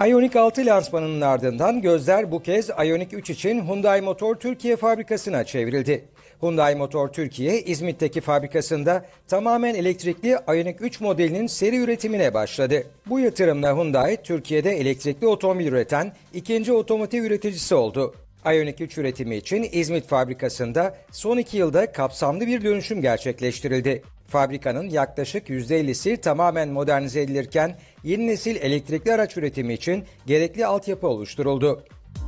Ioniq 6 lansmanının ardından gözler bu kez Ioniq 3 için Hyundai Motor Türkiye fabrikasına çevrildi. Hyundai Motor Türkiye, İzmit'teki fabrikasında tamamen elektrikli Ioniq 3 modelinin seri üretimine başladı. Bu yatırımla Hyundai, Türkiye'de elektrikli otomobil üreten ikinci otomotiv üreticisi oldu. Ioniq 3 üretimi için İzmit fabrikasında son 2 yılda kapsamlı bir dönüşüm gerçekleştirildi. Fabrikanın yaklaşık %50'si tamamen modernize edilirken yeni nesil elektrikli araç üretimi için gerekli altyapı oluşturuldu.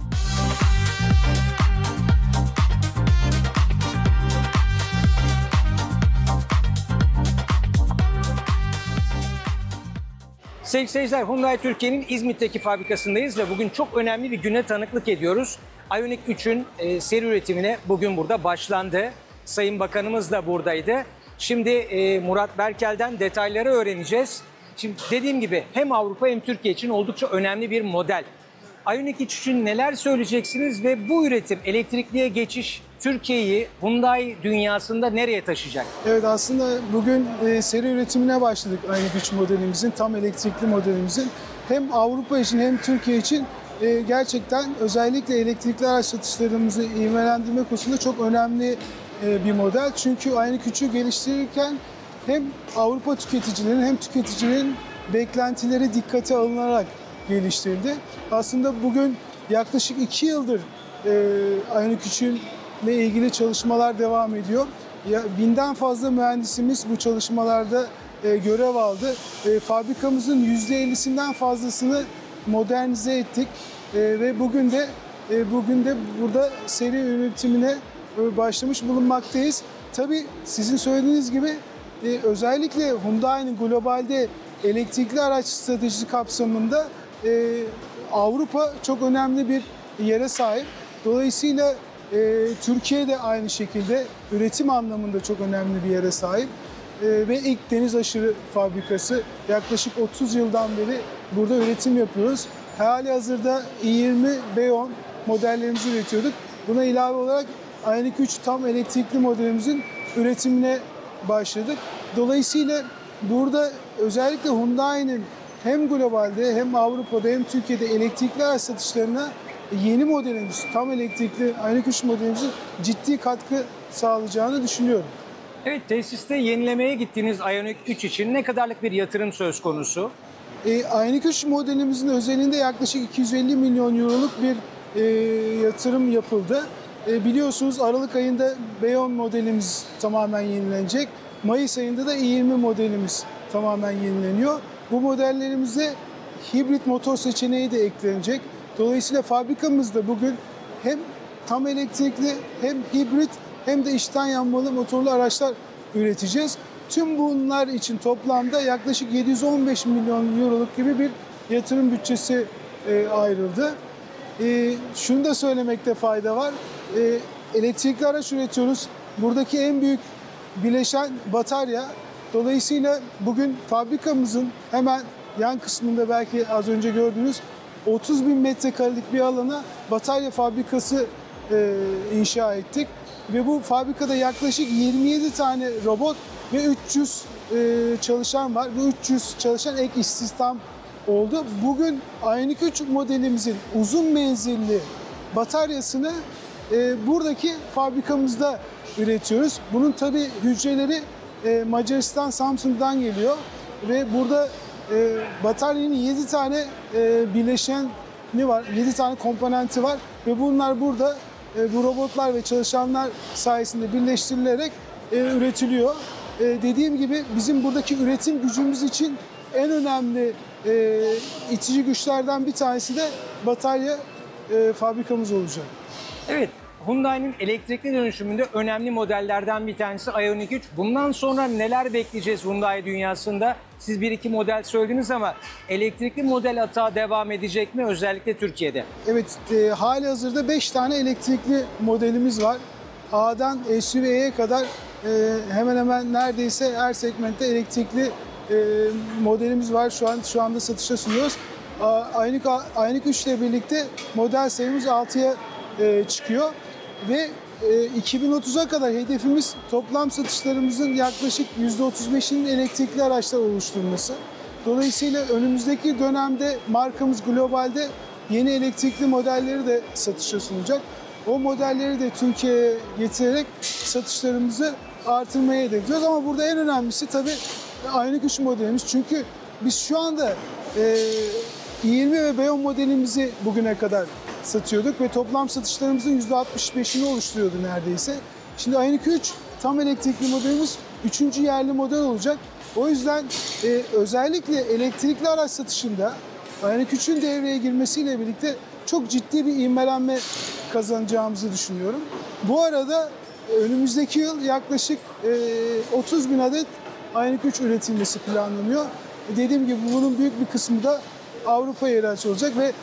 Sevgili seyirciler, Hyundai Türkiye'nin İzmit'teki fabrikasındayız ve bugün çok önemli bir güne tanıklık ediyoruz. Ioniq 3'ün seri üretimine bugün burada başlandı. Sayın Bakanımız da buradaydı. Şimdi Murat Berkel'den detayları öğreneceğiz. Şimdi dediğim gibi hem Avrupa hem Türkiye için oldukça önemli bir model. Ioniq 3 için neler söyleyeceksiniz ve bu üretim, elektrikliye geçiş Türkiye'yi Hyundai dünyasında nereye taşıyacak? Evet, aslında bugün seri üretimine başladık Ioniq 3 modelimizin, tam elektrikli modelimizin. Hem Avrupa için hem Türkiye için gerçekten özellikle elektrikli araç satışlarımızı ivmelendirme konusunda çok önemli bir model. Çünkü Ioniq 3'ü geliştirirken hem Avrupa tüketicilerin hem tüketicilerin beklentileri dikkate alınarak geliştirildi. Aslında bugün yaklaşık 2 yıldır Ioniq 3'ün ile ilgili çalışmalar devam ediyor. 1000'den fazla mühendisimiz bu çalışmalarda görev aldı. Fabrikamızın %50'sinden fazlasını modernize ettik ve bugün de burada seri üretimine başlamış bulunmaktayız. Tabii sizin söylediğiniz gibi özellikle Hyundai'nin globalde elektrikli araç stratejisi kapsamında Avrupa çok önemli bir yere sahip. Dolayısıyla Türkiye de aynı şekilde üretim anlamında çok önemli bir yere sahip. Ve ilk deniz aşırı fabrikası, yaklaşık 30 yıldan beri burada üretim yapıyoruz. Halihazırda i20 B10 modellerimizi üretiyorduk. Buna ilave olarak Ioniq 3 tam elektrikli modelimizin üretimine başladık. Dolayısıyla burada özellikle Hyundai'nin hem globalde hem Avrupa'da hem Türkiye'de elektrikli araç satışlarına yeni modelimiz, tam elektrikli Ioniq 3 modelimizin ciddi katkı sağlayacağını düşünüyorum. Evet, tesiste yenilemeye gittiğiniz Ioniq 3 için ne kadarlık bir yatırım söz konusu? Ioniq 3 modelimizin özelinde yaklaşık 250 milyon euroluk bir yatırım yapıldı. Biliyorsunuz Aralık ayında B10 modelimiz tamamen yenilenecek. Mayıs ayında da i20 modelimiz tamamen yenileniyor. Bu modellerimize hibrit motor seçeneği de eklenecek. Dolayısıyla fabrikamızda bugün hem tam elektrikli hem hibrit hem de içten yanmalı motorlu araçlar üreteceğiz. Tüm bunlar için toplamda yaklaşık 715 milyon euroluk gibi bir yatırım bütçesi ayrıldı. Şunu da söylemekte fayda var. Elektrikli araç üretiyoruz. Buradaki en büyük bileşen batarya. Dolayısıyla bugün fabrikamızın hemen yan kısmında belki az önce gördüğünüz 30 bin metrekarelik bir alana batarya fabrikası inşa ettik. Ve bu fabrikada yaklaşık 27 tane robot ve 300 çalışan var. Bu 300 çalışan ek istihdam oldu. Bugün Ioniq 3 modelimizin uzun menzilli bataryasını buradaki fabrikamızda üretiyoruz. Bunun tabii hücreleri Macaristan, Samsun'dan geliyor ve burada bataryanın 7 tane bileşeni var, 7 tane komponenti var ve bunlar burada bu robotlar ve çalışanlar sayesinde birleştirilerek üretiliyor. Dediğim gibi bizim buradaki üretim gücümüz için en önemli itici güçlerden bir tanesi de batarya fabrikamız olacak. Evet, Hyundai'nin elektrikli dönüşümünde önemli modellerden bir tanesi Ioniq 3. Bundan sonra neler bekleyeceğiz Hyundai dünyasında? Siz bir iki model söylediniz ama elektrikli model atağı devam edecek mi özellikle Türkiye'de? Evet, halihazırda 5 tane elektrikli modelimiz var. A'dan SUV'ye kadar hemen hemen neredeyse her segmentte elektrikli modelimiz var. Şu anda satışa sunuyoruz. Ioniq 3 ile birlikte model sayımız 6'ya çıkıyor ve 2030'a kadar hedefimiz toplam satışlarımızın yaklaşık %35'inin elektrikli araçlar oluşturulması. Dolayısıyla önümüzdeki dönemde markamız globalde yeni elektrikli modelleri de satışa sunacak. O modelleri de Türkiye'ye getirerek satışlarımızı artırmaya hedefliyoruz. Ama burada en önemlisi tabii Ioniq 3 modelimiz. Çünkü biz şu anda i20 ve B10 modelimizi bugüne kadar satıyorduk ve toplam satışlarımızın %65'ini oluşturuyordu neredeyse. Şimdi Ioniq 3 tam elektrikli modelimiz 3. yerli model olacak. O yüzden özellikle elektrikli araç satışında Ioniq 3'ün devreye girmesiyle birlikte çok ciddi bir ivmelenme kazanacağımızı düşünüyorum. Bu arada önümüzdeki yıl yaklaşık 30 bin adet Ioniq 3 üretilmesi planlanıyor. Dediğim gibi bunun büyük bir kısmı da Avrupa'ya ihraç olacak ve